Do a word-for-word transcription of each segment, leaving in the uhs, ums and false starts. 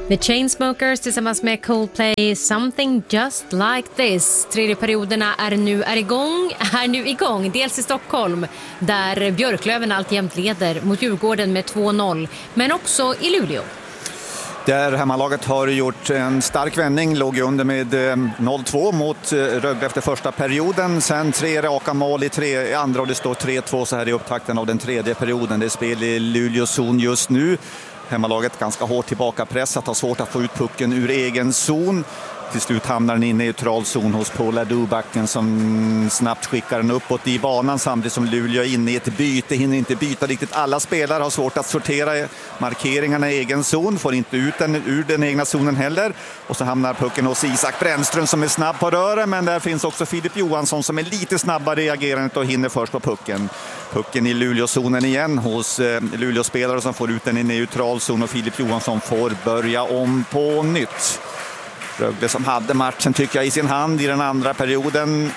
The Chainsmokers tillsammans med Coldplay, Something Just Like This. Tredje perioderna är nu är igång, är nu igång. Dels i Stockholm, där Björklöven alltjämt leder mot Djurgården med två noll. Men också i Luleå. Där hemmalaget har gjort en stark vändning, låg under med noll två mot Rögle efter första perioden. Sen tre raka mål i, tre, i andra och det står tre två så här i upptakten av den tredje perioden. Det är spel i Luleås zon just nu. Hemmalaget ganska hårt tillbaka pressat, har svårt att få ut pucken ur egen zon. Till slut hamnar den inne i neutral zon hos Paul Adu-backen som snabbt skickar den uppåt i banan samtidigt som Luleå är inne i ett byte. Hinner inte byta riktigt alla spelare, har svårt att sortera markeringarna i egen zon, får inte ut den ur den egna zonen heller. Och så hamnar pucken hos Isak Brännström som är snabb på rören, men där finns också Filip Johansson som är lite snabbare i agerandet och hinner först på pucken. Pucken i Luleå-zonen igen hos eh, Luleå-spelare som får ut den i neutral zon och Filip Johansson får börja om på nytt. Rögle som hade matchen tycker jag i sin hand i den andra perioden.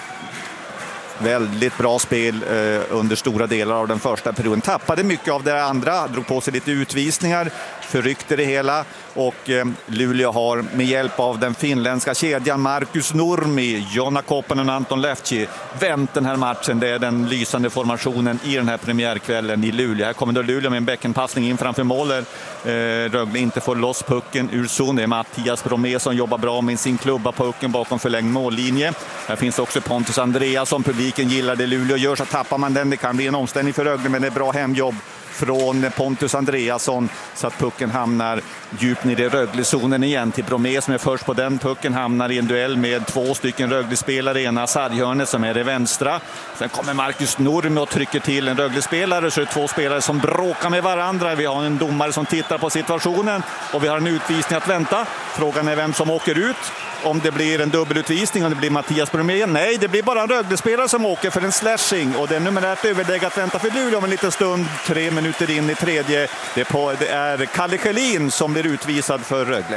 Väldigt bra spel eh, under stora delar av den första perioden. Tappade mycket av det andra, drog på sig lite utvisningar, förryckte det hela. Och eh, Luleå har med hjälp av den finländska kedjan Markus Nurmi, Jonna Koppanen och Anton Lefci vänt den här matchen. Det är den lysande formationen i den här premiärkvällen i Luleå. Här kommer då Luleå med en bäckenpassning in framför målet. Eh, Rögle inte får loss pucken ur zon. Det är Mattias Bromé som jobbar bra med sin klubba pucken bakom förlängd mållinje. Här finns också Pontus Andreas som publiken gillar det Luleå gör, så tappar man den. Det kan bli en omställning för Rögle, men det är bra hemjobb från Pontus Andreasson så att pucken hamnar djupt ner i Rögle-zonen igen till Bromé som är först på den. Pucken hamnar i en duell med två stycken Rögle-spelare, ena Sarghörne som är det vänstra. Sen kommer Markus Nurmi och trycker till en Rögle-spelare, så det är två spelare som bråkar med varandra. Vi har en domare som tittar på situationen och vi har en utvisning att vänta. Frågan är vem som åker ut. Om det blir en dubbelutvisning, om det blir Mattias Bromé. Nej, det blir bara en Rögle-spelare som åker för en slashing. Och det är numerärt överläge att vänta för Luleå om en liten stund. Tre minuter in i tredje. Det är, på, det är Kalle Schelin som blir utvisad för Rögle.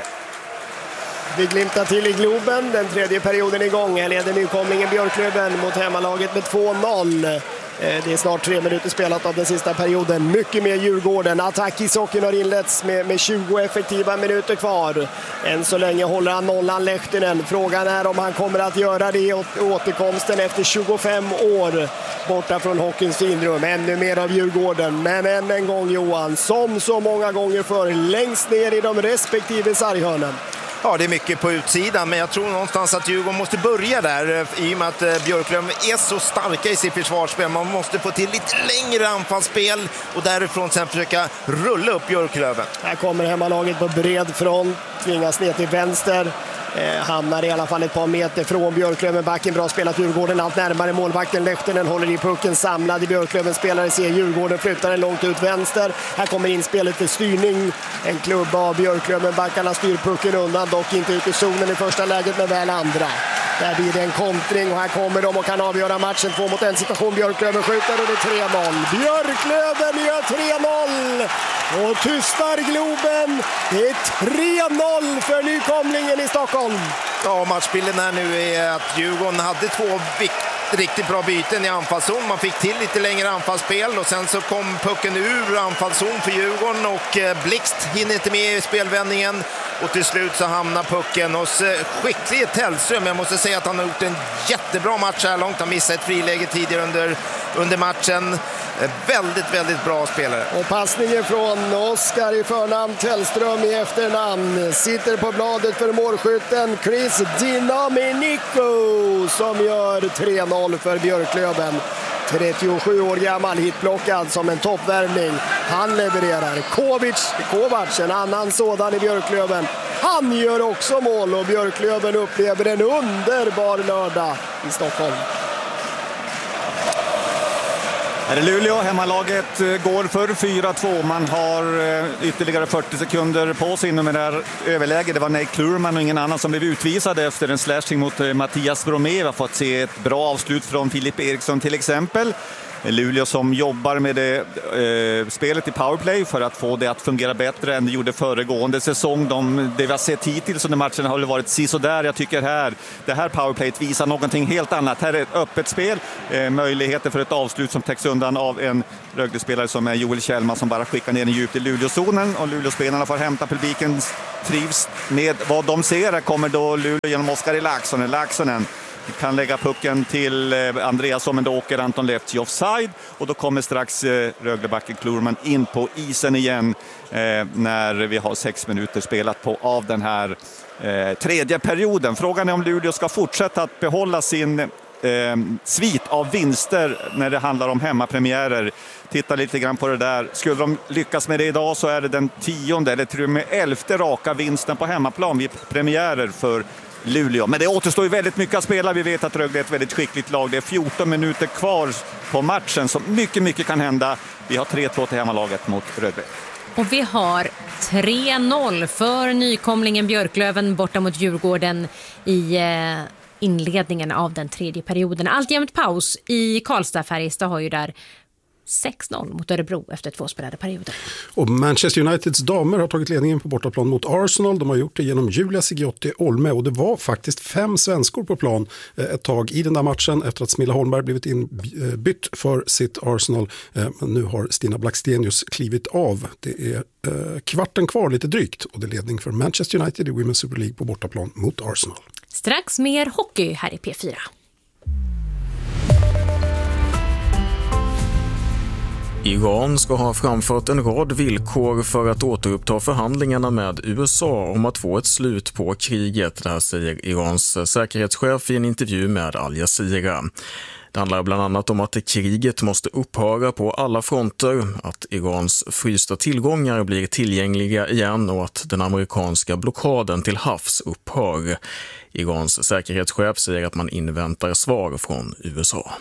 Vi glimtar till i Globen. Den tredje perioden igång. Här leder nykomlingen Björklöven mot hemmalaget med två noll. Det är snart tre minuter spelat av den sista perioden. Mycket mer Djurgården. Attack i socken har inletts med, med tjugo effektiva minuter kvar. Än så länge håller han nollan Lehtinen. Frågan är om han kommer att göra det i återkomsten efter tjugofem år borta från hockeyns finrum. Ännu mer av Djurgården. Men än en gång Johan, som så många gånger förr, längst ner i de respektive sarghörnen. Ja, det är mycket på utsidan, men jag tror någonstans att Djurgården måste börja där i och med att Björklöven är så starka i sitt försvarsspel. Man måste få till lite längre anfallsspel och därifrån sen försöka rulla upp Björklöven. Här kommer hemmalaget på bred front, tvingas ner till vänster. Eh, hamnar i alla fall ett par meter från Björklöven. Backen bra spelat Djurgården allt närmare målvakten. Lehtinen håller i pucken samlad i Björklöven. Spelare ser Djurgården, flyttar den långt ut vänster. Här kommer inspelet till styrning. En klubba av Björklöven. Backarna styr pucken undan, dock inte ut i zonen i första läget men väl andra. Där blir det en kontring och här kommer de och kan avgöra matchen. Två mot en situation. Björklöven skjuter och det är tre noll. Björklöven gör tre noll och tystar Globen. Det är tre noll för nykomlingen i Stockholm. Ja, matchbilden här nu är att Djurgården hade två viktiga riktigt bra byten i anfallszon. Man fick till lite längre anfallsspel och sen så kom pucken ur anfallszon för Djurgården och Blixt hinner inte med i spelvändningen och till slut så hamnar pucken hos skicklige Tellström. Jag måste säga att han har gjort en jättebra match här långt. Han missade ett friläge tidigare under, under matchen. Väldigt, väldigt bra spelare. Och passningen från Oskar i förnamn, Tellström i efternamn. Sitter på bladet för målskytten Chris Dinaminico som gör tre noll för Björklöven. trettiosju år gammal, hitplockad som en toppvärmning. Han levererar. Kovic, Kovac, en annan sådan i Björklöven. Han gör också mål och Björklöven upplever en underbar lördag i Stockholm. Här är Luleå, hemmalaget går för fyra två. Man har ytterligare fyrtio sekunder på sig inom det här överläge. Det var Nate Klurman och ingen annan som blev utvisad efter en slashing mot Mattias Bromé. Vi har fått se ett bra avslut från Filip Eriksson till exempel. Luleå som jobbar med det, eh, spelet i powerplay för att få det att fungera bättre än det gjorde föregående säsong. De, det vi har sett hittills under matchen har varit sisådär. Jag tycker här, det här powerplayet visar någonting helt annat. Här är ett öppet spel, eh, möjligheter för ett avslut som täcks undan av en Rögle-spelare som är Joel Kjellman som bara skickar ner den djupt i Luleå-zonen, och Luleå-spelarna får hämta. Publiken trivs med vad de ser. Här kommer då Luleå genom Oskari Laaksonen. Laaksonen kan lägga pucken till Andreasson, men då åker Anton Lefty offside, och då kommer strax Röglebacken Klorman in på isen igen eh, när vi har sex minuter spelat på av den här eh, tredje perioden. Frågan är om Luleå ska fortsätta att behålla sin eh, svit av vinster när det handlar om hemmapremiärer. Titta lite grann på det där. Skulle de lyckas med det idag så är det den tionde eller till och med elfte raka vinsten på hemmaplan vid premiärer för Luleå. Men det återstår ju väldigt mycket att spela. Vi vet att Rögle är ett väldigt skickligt lag. Det är fjorton minuter kvar på matchen, så mycket, mycket kan hända. Vi har tre två till hemmalaget mot Rögle. Och vi har tre noll för nykomlingen Björklöven borta mot Djurgården i eh, inledningen av den tredje perioden. Alltjämt paus i Karlstad. Färjestad har ju där sex noll mot Örebro efter två spelade perioder. Och Manchester Uniteds damer har tagit ledningen på bortaplan mot Arsenal. De har gjort det genom Julia Sigiotti Olme, och det var faktiskt fem svenskor på plan ett tag i den där matchen efter att Smilla Holmberg blivit inbytt för sitt Arsenal. Men nu har Stina Blackstenius klivit av. Det är kvarten kvar lite drygt, och det är ledning för Manchester United i Women's Super League på bortaplan mot Arsenal. Strax mer hockey här i P fyra. Iran ska ha framfört en rad villkor för att återuppta förhandlingarna med U S A om att få ett slut på kriget. Det här säger Irans säkerhetschef i en intervju med Al Jazeera. Det handlar bland annat om att kriget måste upphöra på alla fronter, att Irans frysta tillgångar blir tillgängliga igen och att den amerikanska blockaden till havs upphör. Irans säkerhetschef säger att man inväntar svar från U S A.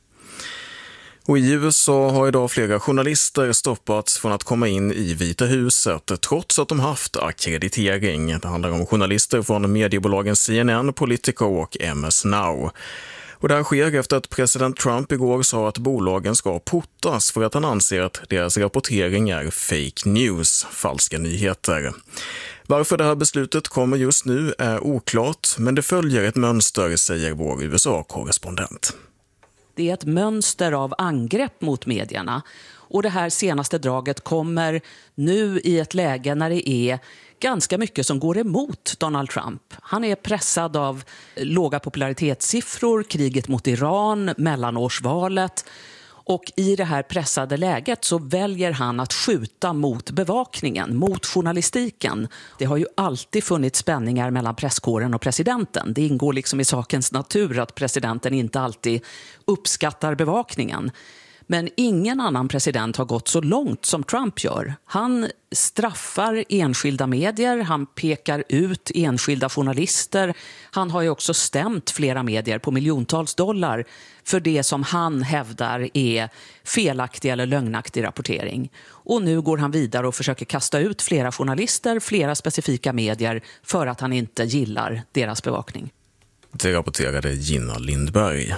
Och i U S A har idag flera journalister stoppats från att komma in i Vita huset trots att de haft akkreditering. Det handlar om journalister från mediebolagen C N N, Politico och M S Now. Och det här sker efter att president Trump igår sa att bolagen ska portas för att han anser att deras rapportering är fake news, falska nyheter. Varför det här beslutet kommer just nu är oklart, men det följer ett mönster, säger vår U S A-korrespondent. Det är ett mönster av angrepp mot medierna, och det här senaste draget kommer nu i ett läge när det är ganska mycket som går emot Donald Trump. Han är pressad av låga popularitetssiffror, kriget mot Iran, mellanårsvalet, och i det här pressade läget så väljer han att skjuta mot bevakningen, mot journalistiken. Det har ju alltid funnits spänningar mellan presskåren och presidenten. Det ingår liksom i sakens natur att presidenten inte alltid uppskattar bevakningen. Men ingen annan president har gått så långt som Trump gör. Han straffar enskilda medier, han pekar ut enskilda journalister. Han har ju också stämt flera medier på miljontals dollar för det som han hävdar är felaktig eller lögnaktig rapportering. Och nu går han vidare och försöker kasta ut flera journalister, flera specifika medier för att han inte gillar deras bevakning. Det rapporterade Gina Lindberg.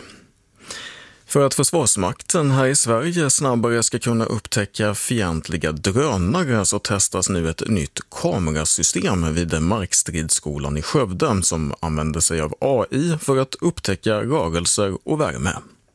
För att Försvarsmakten här i Sverige snabbare ska kunna upptäcka fientliga drönare så testas nu ett nytt kamerasystem vid Markstridsskolan i Skövde som använder sig av A I för att upptäcka rörelser och värme.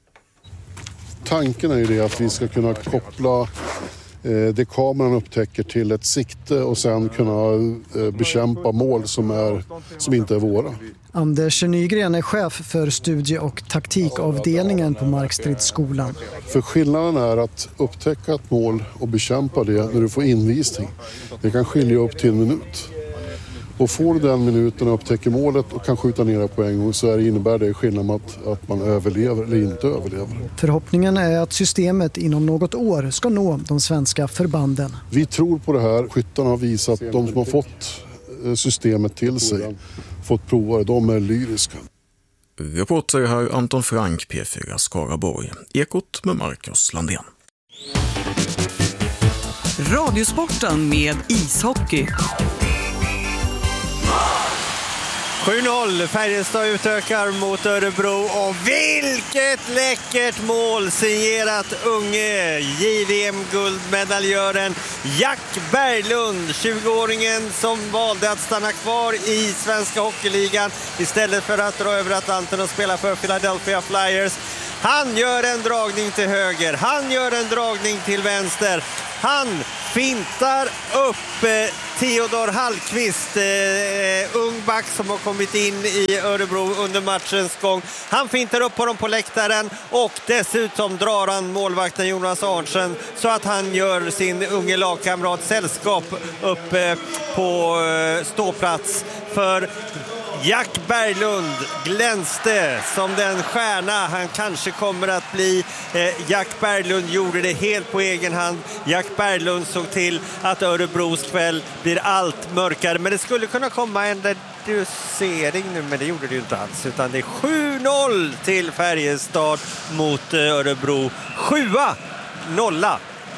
Tanken är ju det att vi ska kunna koppla det kameran upptäcker till ett sikte och sen kunna bekämpa mål som, är, som inte är våra. Anders Nygren är chef för studie- och taktikavdelningen på Markstridsskolan. För skillnaden är att upptäcka ett mål och bekämpa det när du får invisning. Det kan skilja upp till en minut. Och får du den minuten och upptäcker målet och kan skjuta ner det på en gång så är det, innebär det skillnad med att, att man överlever eller inte överlever. Förhoppningen är att systemet inom något år ska nå de svenska förbanden. Vi tror på det här. Skyttarna har visat att de som har fått systemet till sig, fått prova det, de är lyriska. Reporter här Anton Frank, P fyra Skaraborg. Ekot med Marcus Landén. Radiosporten med ishockey. sju noll, Färjestad utökar mot Örebro och vilket läckert mål signerat unge J V M-guldmedaljören Jack Berglund, tjugoåringen som valde att stanna kvar i svenska hockeyligan istället för att dra över Atlanten och spela för Philadelphia Flyers. Han gör en dragning till höger, han gör en dragning till vänster. Han fintar upp eh, Theodor Hallqvist, eh, ung back som har kommit in i Örebro under matchens gång. Han fintar upp honom på läktaren och dessutom drar han målvakten Jonas Arntzen så att han gör sin unge lagkamrat sällskap upp eh, på eh, ståplats. För Jack Berglund glänste som den stjärna han kanske kommer att bli. Eh, Jack Berglund gjorde det helt på egen hand. Jack Berglund såg till att Örebros kväll blir allt mörkare. Men det skulle kunna komma en reducering nu, men det gjorde det ju inte alls. Utan det är sju noll till Färjestad mot eh, Örebro. Sjua nolla.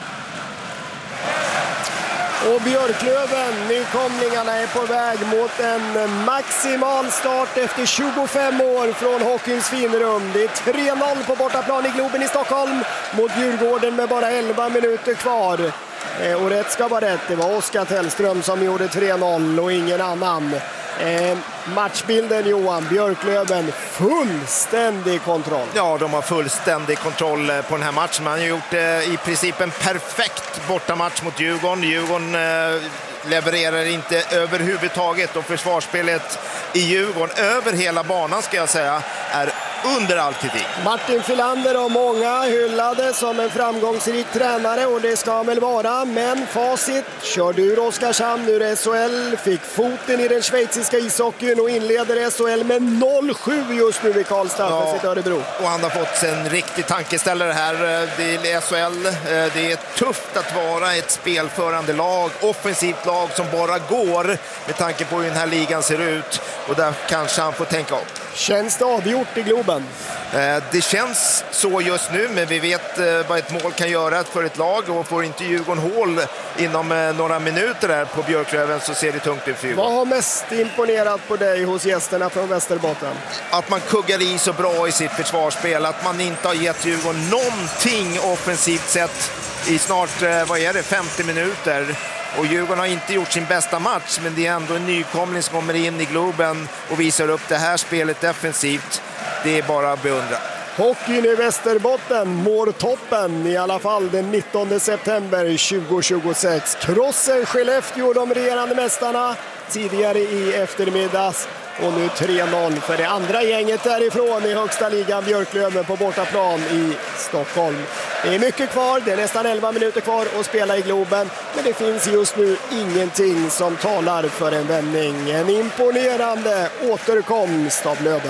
Och Björklöven, nykomlingarna, är på väg mot en maximal start efter tjugofem år från hockeyns finrum. Det är tre noll på bortaplan i Globen i Stockholm mot Djurgården med bara elva minuter kvar. Och rätt ska vara rätt, det var Oskar Tellström som gjorde tre noll och ingen annan. Eh, matchbilden, Johan, Björklöven fullständig kontroll. Ja, de har fullständig kontroll på den här matchen. Man har gjort eh, i princip en perfekt bortamatch mot Djurgården. Djurgården eh, levererar inte överhuvudtaget och försvarsspelet i Djurgården över hela banan ska jag säga är under all kritik. Martin Filander och många hyllade som en framgångsrik tränare och det ska han väl vara, men facit körde ur Oskarshamn ur S H L, fick foten i den schweiziska ishockeyn och inleder S H L med noll sju just nu i Karlstad för ja, sitt Örebro. Och han har fått en riktig tankeställare här. Det är S H L, det är tufft att vara ett spelförande lag, offensivt lag som bara går med tanke på hur den här ligan ser ut och där kanske han får tänka upp. Känns det avgjort i Globen? Det känns så just nu, men vi vet vad ett mål kan göra för ett lag och får inte Djurgården hål inom några minuter där på Björklöven så ser det tungt ut för Djurgården. Vad har mest imponerat på dig hos gästerna från Västerbotten? Att man kuggar i så bra i sitt försvarsspel, att man inte har gett Djurgården någonting offensivt sett i snart, vad är det, femtio minuter. Och Djurgården har inte gjort sin bästa match, men det är ändå en nykomling som kommer in i Globen och visar upp det här spelet defensivt. Det är bara att beundra. Hockeyn i Västerbotten mår toppen, i alla fall den nittonde september tjugohundratjugosex. Krossen Skellefteå, de regerande mästarna, tidigare i eftermiddags. Och nu tre noll för det andra gänget därifrån i högsta ligan, Björklöven på bortaplan i Stockholm. Det är mycket kvar, det är nästan elva minuter kvar att spela i Globen. Men det finns just nu ingenting som talar för en vändning. En imponerande återkomst av Löven.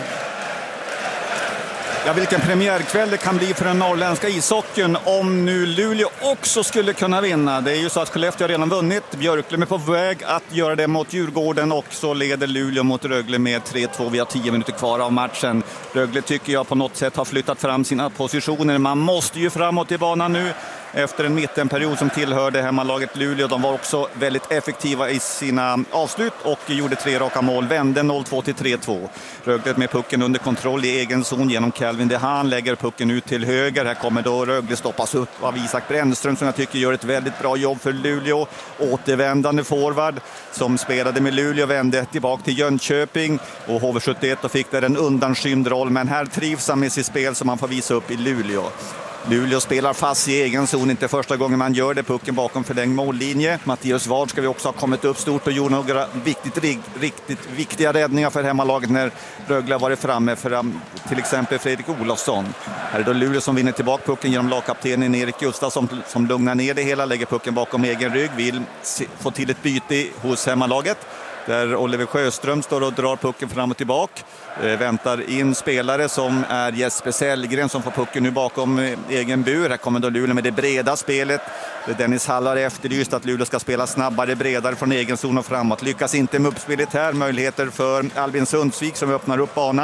Ja, vilken premiärkväll det kan bli för den norrländska ishockeyn om nu Luleå också skulle kunna vinna. Det är ju så att Skellefteå har redan vunnit. Björklöven är på väg att göra det mot Djurgården och så leder Luleå mot Rögle med tre två. Vi har tio minuter kvar av matchen. Rögle tycker jag på något sätt har flyttat fram sina positioner. Man måste ju framåt i banan nu. Efter en mittenperiod som tillhörde hemmalaget Luleå. De var också väldigt effektiva i sina avslut och gjorde tre raka mål. Vände noll två till tre två. Rögle med pucken under kontroll i egen zon genom Calvin DeHaan. Lägger pucken ut till höger. Här kommer då Rögle stoppas upp av Isak Brännström som jag tycker gör ett väldigt bra jobb för Luleå. Återvändande forward som spelade med Luleå vände tillbaka till Jönköping och H V sjuttioett och fick där en undanskymd roll. Men här trivs han med sitt spel som man får visa upp i Luleå. Luleå spelar fast i egen zon, inte första gången man gör det, pucken bakom förlängd mållinje. Mattias Ward ska vi också ha kommit upp stort och gjort några viktigt, riktigt viktiga räddningar för hemmalaget när Rögle varit framme för till exempel Fredrik Olofsson. Här är då Luleå som vinner tillbaka pucken genom lagkaptenen Erik Gustafsson som, som lugnar ner det hela, lägger pucken bakom egen rygg, vill se, få till ett byte hos hemmalaget. Där Oliver Sjöström står och drar pucken fram och tillbaka. Eh, väntar in spelare som är Jesper Sellgren som får pucken nu bakom eh, egen bur. Här kommer då Luleå med det breda spelet. Dennis Hall har efterlyst att Luleå ska spela snabbare, bredare från egen zon och framåt. Lyckas inte med uppspelet här. Möjligheter för Albin Sundsvik som öppnar upp banan.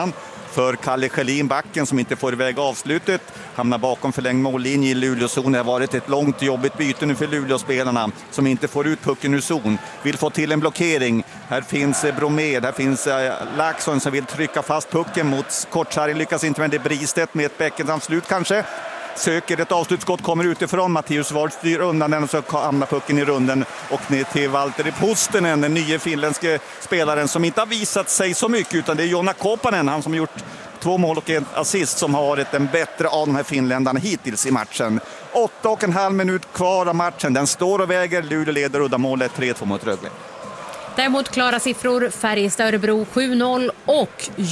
för Kalle Schelin, backen som inte får iväg avslutet. Hamnar bakom förlängd mållinje i Luleå-zon. Det har varit ett långt jobbigt byte nu för Luleå-spelarna som inte får ut pucken ur zon. Vill få till en blockering. Här finns Bromed, här finns Laxson som vill trycka fast pucken mot kortsargen. Lyckas inte med det. Bristet med ett bäckensavslut kanske. Söker ett avslutskott, kommer utifrån. Mattias Ward styr undan den och så hamnar pucken i runden och ner till Valtteri Puustinen, den nya finländske spelaren som inte har visat sig så mycket, utan det är Jonna Kopanen, han som gjort två mål och en assist, som har varit den bättre av de här finländarna hittills i matchen. Åtta och en halv minut kvar av matchen. Den står och väger. Luleå leder uddamålet tre två mot Rögle. Däremot klara siffror: Färjestad Örebro sju noll och